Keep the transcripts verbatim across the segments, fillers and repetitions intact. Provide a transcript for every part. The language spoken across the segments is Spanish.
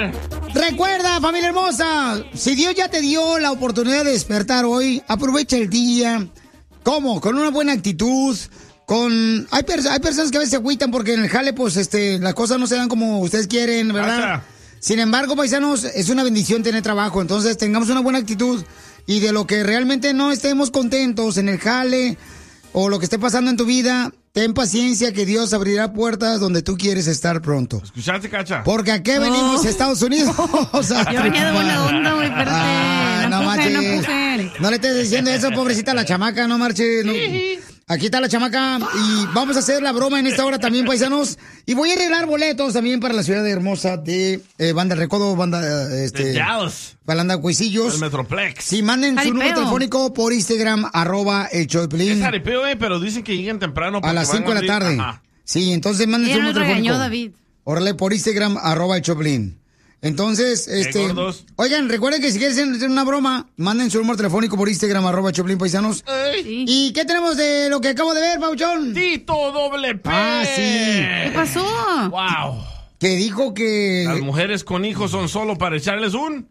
Recuerda, familia hermosa, si Dios ya te dio la oportunidad de despertar hoy, aprovecha el día. ¿Cómo? Con una buena actitud. Con hay, pers- hay personas que a veces se agüitan porque en el jale, pues, este, las cosas no se dan como ustedes quieren, ¿verdad? Gracias. Sin embargo, paisanos, es una bendición tener trabajo. Entonces, tengamos una buena actitud. Y de lo que realmente no estemos contentos en el jale o lo que esté pasando en tu vida, ten paciencia que Dios abrirá puertas donde tú quieres estar pronto. ¿Escuchaste, Cacha? Porque aquí venimos oh. a Estados Unidos. Yo venía de buena onda, güey, espérate. Ah, no, no marches. puje, no puje. No le estés diciendo eso, pobrecita la chamaca, no marche. No. Aquí está la chamaca y vamos a hacer la broma en esta hora también, paisanos. Y voy a arreglar boletos también para la ciudad hermosa de eh, Banda del Recodo, Banda eh, este, de Dallas. Banda Cuisillos. El Metroplex. Sí, manden Jaripeo. su número telefónico por Instagram, arroba el show de Piolín. Es jaripeo, eh, pero dicen que lleguen temprano. A las cinco de la tarde. Ajá. Sí, entonces manden su Ella número nos regañó, telefónico. David. Órale, por Instagram, arroba el Choplin. Entonces, este... gordos. Oigan, recuerden que si quieren hacer una broma, manden su número telefónico por Instagram, arroba Choplin, paisanos. Sí. ¿Y qué tenemos de lo que acabo de ver, Pauchón? Tito doble P. Ah, sí. ¿Qué pasó? Wow. Que dijo que... Las mujeres con hijos son solo para echarles un...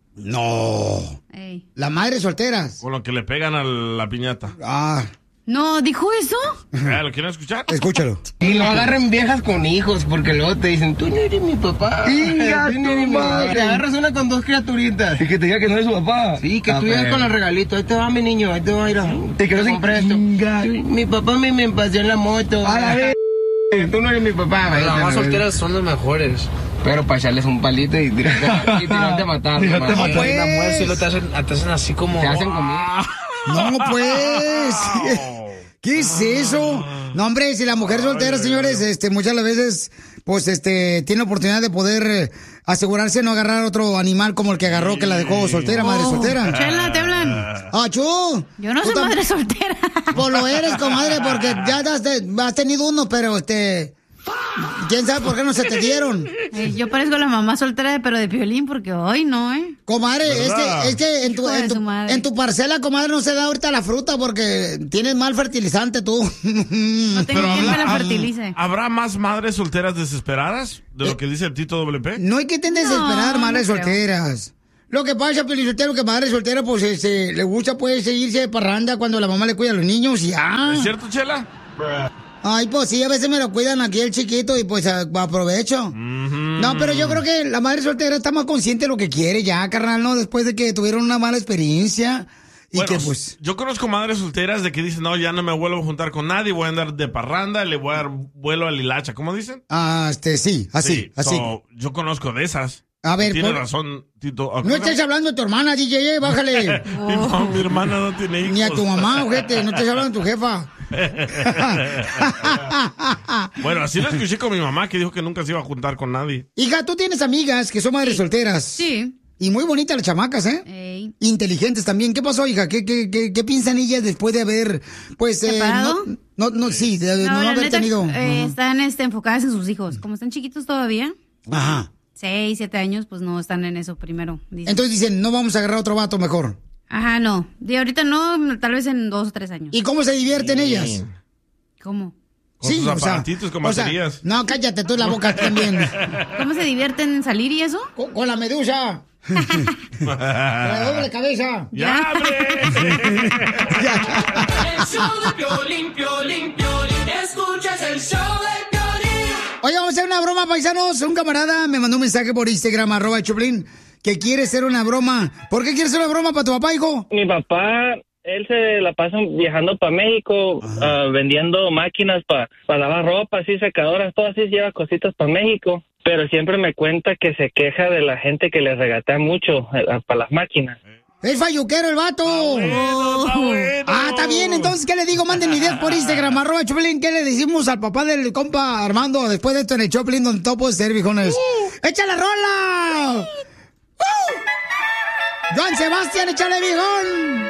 No. Ey. Las madres solteras. Con lo que le pegan a la piñata. Ah, No, ¿dijo eso? ¿Eh, ¿Lo quieren escuchar? escúchalo. Y no agarren viejas con hijos, porque luego te dicen, tú no eres mi papá. ¡Inga Tú no eres tu mi papá". madre! Te agarras una con dos criaturitas. Y que te diga que no eres su papá. Sí, que Ah, tú llegas pero- con el regalito. Ahí te va mi niño, ahí te va a ir a... Te quiero sin- compré esto. Inga. Tú- Mi papá me, me paseó en la moto. A la vez. Tú no eres mi papá. Las mamás Váyate, solteras son las mejores. Pero para echarles un palito y tirarte, y tirarte a matar. Tirarte a nomás. matar. Hay una mujer, si lo te hacen, te hacen así como... Te hacen comida. No, pues. ¿Qué es eso? No, hombre, si la mujer soltera, señores, este, muchas las veces, pues, este, tiene oportunidad de poder eh, asegurarse de no agarrar otro animal como el que agarró, que la dejó soltera, madre Oh, soltera. Chela, te hablan. ¡Ah, chú! Yo no Tú soy tam- madre soltera. Pues lo eres, comadre, porque ya has, has tenido uno, pero este... ¿Quién sabe por qué no se te dieron? Eh, Yo parezco la mamá soltera, pero de Piolín, porque hoy no, ¿eh? Comadre, es ¿Verdad? que, es que en tu, Hijo de en, tu, su madre. en tu parcela, comadre, no se da ahorita la fruta porque tienes mal fertilizante tú. No tengo quien me la ¿hab- fertilice. ¿Habrá más madres solteras desesperadas de lo que dice el Tito doble P? No hay que tener No, desesperar, madres no creo. solteras. Lo que pasa, Piolín Sotelo, que madre soltera, pues, este, le gusta, pues, irse de parranda cuando la mamá le cuida a los niños y ya. ¿Es cierto, Chela? Ay, pues sí, a veces me lo cuidan aquí el chiquito y pues a- aprovecho. No, pero yo creo que la madre soltera está más consciente de lo que quiere ya, carnal, ¿no? Después de que tuvieron una mala experiencia y Bueno, que pues... yo conozco madres solteras de que dicen, no, ya no me vuelvo a juntar con nadie, voy a andar de parranda, le voy a dar vuelo a Lilacha. ¿Cómo dicen? Ah, este, sí, así, Sí, así. so, yo conozco de esas. A ver, Tiene por- razón, Tito. No estés hablando de tu hermana, D J, eh, bájale. mi, mam- mi hermana no tiene hijos. Ni a tu mamá, ojete, no estés hablando de tu jefa. Bueno, así lo escuché con mi mamá, que dijo que nunca se iba a juntar con nadie. Hija, tú tienes amigas que son madres solteras. Sí. Y muy bonitas las chamacas, ¿eh? Ey. Inteligentes también. ¿Qué pasó, hija? ¿Qué, qué, qué, qué piensan ellas después de haber, pues, eh, ¿Separado? no, no, no, sí, de, de no, la haber neta, tenido... eh, Ajá. están este, enfocadas en sus hijos. Como están chiquitos todavía, Ajá. seis, siete años, pues no están en eso primero. dicen. Entonces dicen, no vamos a agarrar otro vato mejor. Ajá, no. De ahorita no, tal vez en dos o tres años. ¿Y cómo se divierten ellas? ¿Cómo? Con sus aparatitos, con o sea, baterías. no, cállate tú la boca también. ¿Cómo se divierten en salir y eso? Con, con la medusa. Con la doble cabeza. ¡Ya, hombre! El show de Piolín, Piolín, Piolín. Escuchas el show de Piolín. Oye, vamos a hacer una broma, paisanos. Un camarada me mandó un mensaje por Instagram, arroba Choplin, que quiere hacer una broma. ¿Por qué quiere hacer una broma para tu papá, hijo? Mi papá, él se la pasa viajando para México, uh, vendiendo máquinas para pa lavar ropa, así secadoras, todo así, lleva cositas para México. Pero siempre me cuenta que se queja de la gente que le regatea mucho uh, para las máquinas. Es falluquero el vato. Bueno, está bueno. Ah, está bien. Entonces, ¿qué le digo? Manden ideas por Instagram, arroba Choplin. ¿Qué le decimos al papá del compa Armando después de esto en el Choplin, donde todo puede ser, viejones? Uh. ¡Echa la rola! ¡Uh! ¡Joan Sebastián, échale, viejón!